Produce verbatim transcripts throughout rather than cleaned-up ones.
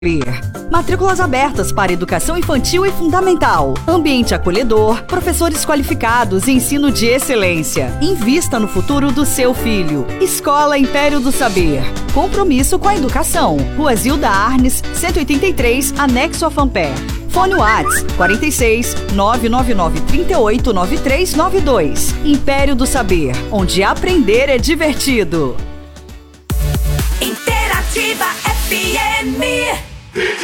Matrículas abertas para educação infantil e fundamental. Ambiente acolhedor, professores qualificados e ensino de excelência. Invista no futuro do seu filho. Escola Império do Saber. Compromisso com a educação. Rua Zilda Arnes, cento e oitenta e três, anexo a Fanpé. Fone WhatsApp quarenta e seis, nove nove nove, trinta e oito, nove três nove dois. Império do Saber, onde aprender é divertido. Interativa F M.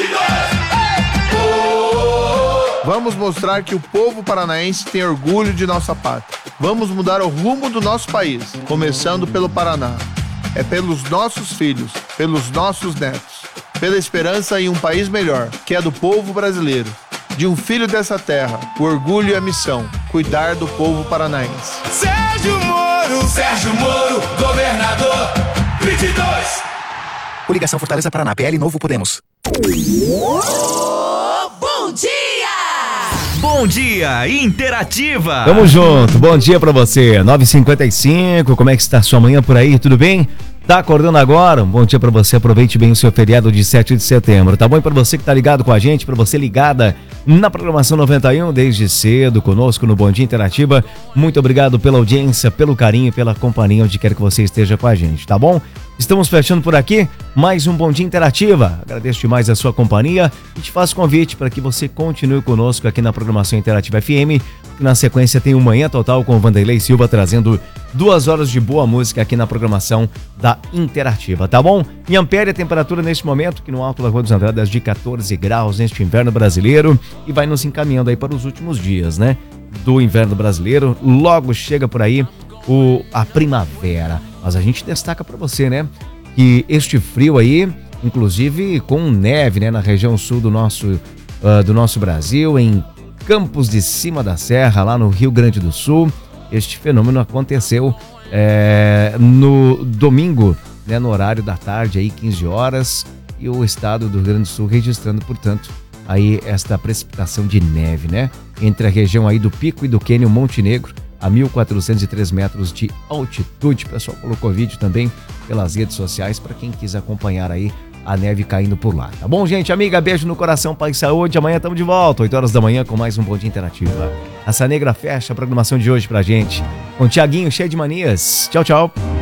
Vamos mostrar que o povo paranaense tem orgulho de nossa pátria. Vamos mudar o rumo do nosso país, começando pelo Paraná. É pelos nossos filhos, pelos nossos netos, pela esperança em um país melhor, que é do povo brasileiro. De um filho dessa terra, o orgulho e a missão, cuidar do povo paranaense. Sérgio Moro, Sérgio Moro, governador, vinte e dois. Coligação Fortaleza Paraná, P L Novo Podemos. Oh, bom dia! Bom dia, Interativa! Tamo junto, bom dia pra você, nove e cinquenta e cinco, como é que está a sua manhã por aí, tudo bem? Tá acordando agora? Um bom dia pra você, aproveite bem o seu feriado de sete de setembro, tá bom? E pra você que tá ligado com a gente, pra você ligada na programação noventa e um, desde cedo, conosco no Bom Dia Interativa, muito obrigado pela audiência, pelo carinho, pela companhia, onde quer que você esteja com a gente, tá bom? Estamos fechando por aqui mais um Bom Dia Interativa. Agradeço demais a sua companhia e te faço convite para que você continue conosco aqui na programação Interativa F M. Na sequência tem o Manhã Total com o Vanderlei Silva trazendo duas horas de boa música aqui na programação da Interativa, tá bom? Em Ampere, a temperatura neste momento, que no Alto da Rua dos Andradas, de catorze graus neste inverno brasileiro, e vai nos encaminhando aí para os últimos dias, né? Do inverno brasileiro. Logo chega por aí o, a primavera. Mas a gente destaca para você, né, que este frio aí, inclusive com neve, né, na região sul do nosso, uh, do nosso Brasil, em Campos de Cima da Serra, lá no Rio Grande do Sul. Este fenômeno aconteceu é, no domingo, né, no horário da tarde, aí quinze horas, e o estado do Rio Grande do Sul registrando, portanto, aí esta precipitação de neve, né, entre a região aí do Pico e do Quênio Monte Negro, a mil quatrocentos e três metros de altitude. O pessoal colocou vídeo também pelas redes sociais para quem quiser acompanhar aí a neve caindo por lá. Tá bom, gente? Amiga, beijo no coração, paz e saúde. Amanhã estamos de volta, oito horas da manhã, com mais um Bom Dia Interativa. Raça Negra fecha a programação de hoje pra gente. Com o Thiaguinho, cheio de manias. Tchau, tchau.